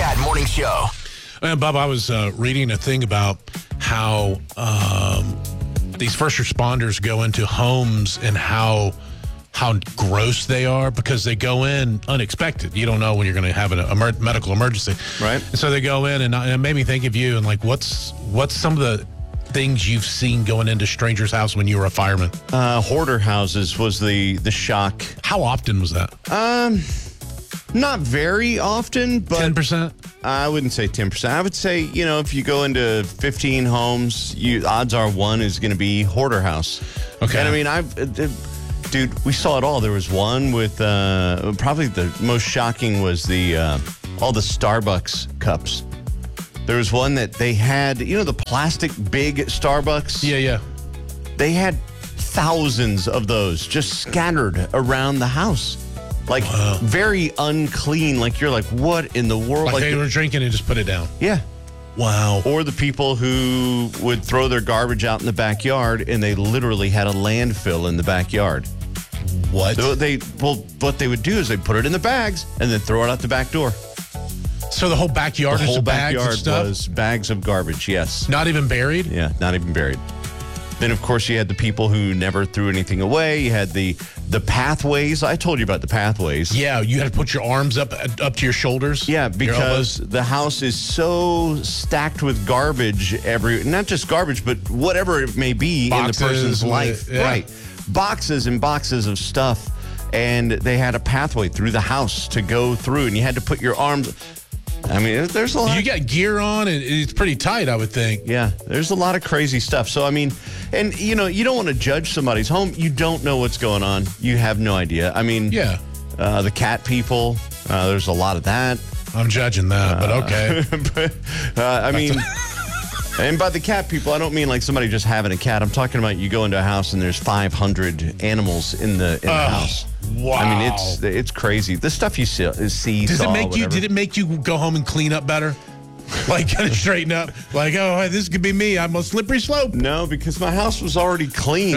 Kat Morning Show. Bob, I was reading a thing about how these first responders go into homes and how gross they are because they go in unexpected. You don't know when you're going to have a medical emergency. Right. And so they go in, and it made me think of you and like, what's some of the things you've seen going into strangers' house when you were a fireman? Hoarder houses was the shock. How often was that? Not very often, but 10%? I wouldn't say 10%. I would say, if you go into 15 homes, odds are one is going to be hoarder house. Okay. And I mean, dude, we saw it all. There was one with probably the most shocking was all the Starbucks cups. There was one that they had, the plastic big Starbucks? Yeah. They had thousands of those just scattered around the house. Like, very unclean. Like, you're like, what in the world? Like they were drinking and just put it down. Yeah. Wow. Or the people who would throw their garbage out in the backyard, and they literally had a landfill in the backyard. What? What they would do is they'd put it in the bags and then throw it out the back door. So the whole backyard The whole is bags backyard of stuff? was bags of garbage, yes. Not even buried? Yeah, not even buried. Then, of course, you had the people who never threw anything away. You had the pathways. I told you about the pathways. Yeah, you had to put your arms up to your shoulders. Yeah, because the house is so stacked with garbage not just garbage, but whatever it may be Boxes, in the person's life. yeah. Right. Boxes and boxes of stuff. And they had a pathway through the house to go through, and you had to put your arms. I mean, there's a lot. You got gear on, and it's pretty tight, I would think. Yeah, there's a lot of crazy stuff. So, I mean, and, you don't want to judge somebody's home. You don't know what's going on. You have no idea. I mean, Yeah. The cat people, there's a lot of that. I'm judging that, but okay. I mean, and by the cat people, I don't mean like somebody just having a cat. I'm talking about you go into a house and there's 500 animals in the house. Wow. I mean, it's crazy. The stuff you see, Did it make you go home and clean up better? Like, kind of straighten up? Like, oh, this could be me. I'm a slippery slope. No, because my house was already clean.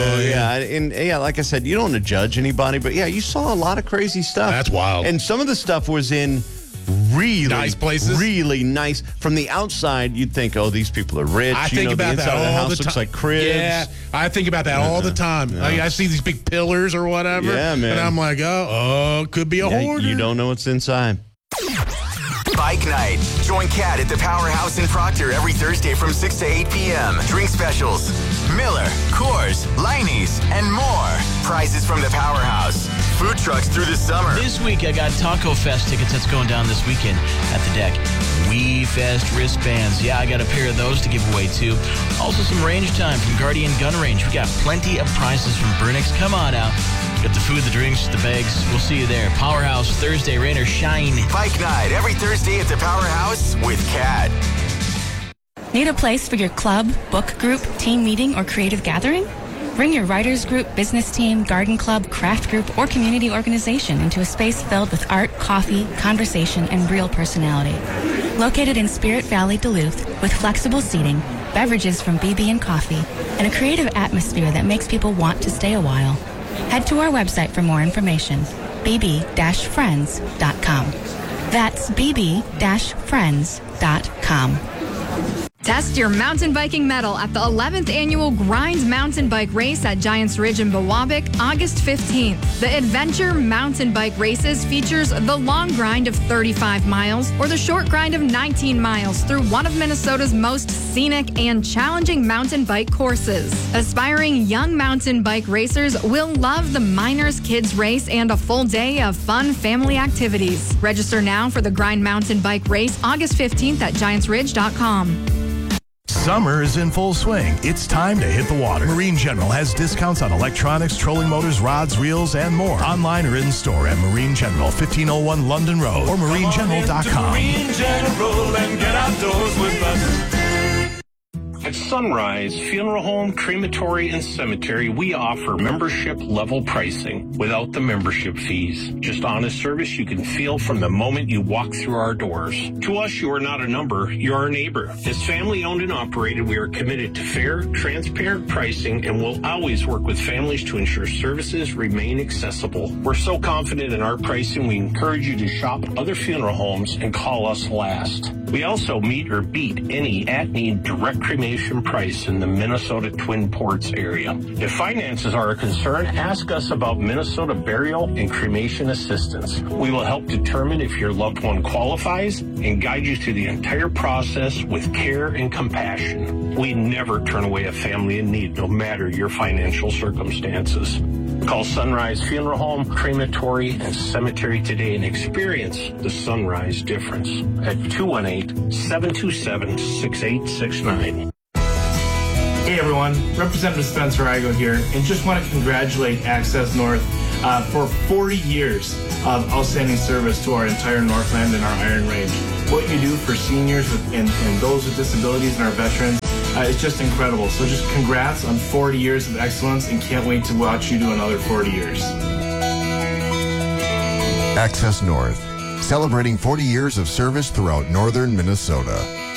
Yeah. Like I said, you don't want to judge anybody, but yeah, you saw a lot of crazy stuff. That's wild. And some of the stuff was in really nice places. Really nice. From the outside, you'd think, oh, these people are rich. I think about the inside that of the all house the looks time. like cribs. Yeah, I think about that all the time. I see these big pillars or whatever. Yeah, man. And I'm like, oh, could be a hoarder. You don't know what's inside. Bike Night. Join Kat at the Powerhouse in Proctor every Thursday from 6 to 8 p.m. Drink specials, Miller, Coors, Leinie's, and more. Prizes from the Powerhouse. Food trucks through the summer. This week, I got Taco Fest tickets that's going down this weekend at the deck. Wii Fest wristbands. Yeah, I got a pair of those to give away, too. Also, some range time from Guardian Gun Range. We got plenty of prizes from Burnix. Come on out. Get the food, the drinks, the bags. We'll see you there. Powerhouse, Thursday, rain or shine. Bike Night every Thursday at the Powerhouse with Kat. Need a place for your club, book group, team meeting, or creative gathering? Bring your writers group, business team, garden club, craft group, or community organization into a space filled with art, coffee, conversation, and real personality. Located in Spirit Valley, Duluth, with flexible seating, beverages from BB and Coffee, and a creative atmosphere that makes people want to stay a while. Head to our website for more information, bb-friends.com. That's bb-friends.com. Test your mountain biking mettle at the 11th annual Grind Mountain Bike Race at Giants Ridge in Biwabik, August 15th. The Adventure Mountain Bike Races features the long grind of 35 miles or the short grind of 19 miles through one of Minnesota's most scenic and challenging mountain bike courses. Aspiring young mountain bike racers will love the Miners Kids Race and a full day of fun family activities. Register now for the Grind Mountain Bike Race, August 15th at giantsridge.com. Summer is in full swing. It's time to hit the water. Marine General has discounts on electronics, trolling motors, rods, reels, and more. Online or in store at Marine General, 1501 London Road or marinegeneral.com. Marine General and get outdoors with us. At Sunrise Funeral Home, Crematory, and Cemetery, we offer membership-level pricing without the membership fees. Just honest service you can feel from the moment you walk through our doors. To us, you are not a number, you're a neighbor. As family-owned and operated, we are committed to fair, transparent pricing and will always work with families to ensure services remain accessible. We're so confident in our pricing, we encourage you to shop other funeral homes and call us last. We also meet or beat any at-need direct cremation price in the Minnesota Twin Ports area. If finances are a concern, ask us about Minnesota burial and cremation assistance. We will help determine if your loved one qualifies and guide you through the entire process with care and compassion. We never turn away a family in need, no matter your financial circumstances. Call Sunrise Funeral Home, Crematory, and Cemetery today and experience the Sunrise difference at 218-727-6869. Hey everyone, Representative Spencer Igo here, and just want to congratulate Access North for 40 years of outstanding service to our entire Northland and our Iron Range. What you do for seniors and those with disabilities and our veterans is just incredible. So just congrats on 40 years of excellence, and can't wait to watch you do another 40 years. Access North, celebrating 40 years of service throughout northern Minnesota.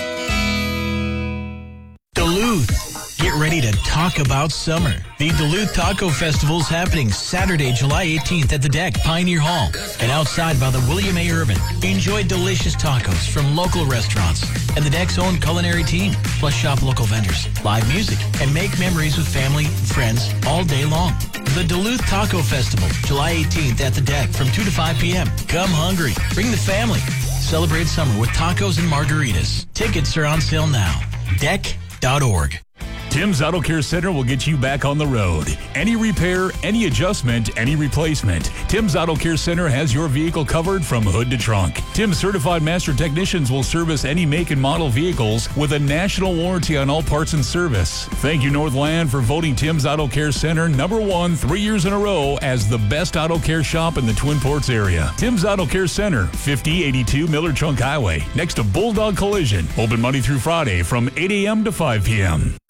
Duluth. Get ready to talk about summer. The Duluth Taco Festival is happening Saturday, July 18th at the Deck, Pioneer Hall, and outside by the William A. Urban. Enjoy delicious tacos from local restaurants and the Deck's own culinary team. Plus shop local vendors, live music, and make memories with family and friends all day long. The Duluth Taco Festival, July 18th at the Deck from 2 to 5 p.m. Come hungry. Bring the family. Celebrate summer with tacos and margaritas. Tickets are on sale now. Deck.org. Tim's Auto Care Center will get you back on the road. Any repair, any adjustment, any replacement. Tim's Auto Care Center has your vehicle covered from hood to trunk. Tim's certified master technicians will service any make and model vehicles with a national warranty on all parts and service. Thank you, Northland, for voting Tim's Auto Care Center #1 3 years in a row as the best auto care shop in the Twin Ports area. Tim's Auto Care Center, 5082 Miller Trunk Highway, next to Bulldog Collision. Open Monday through Friday from 8 a.m. to 5 p.m.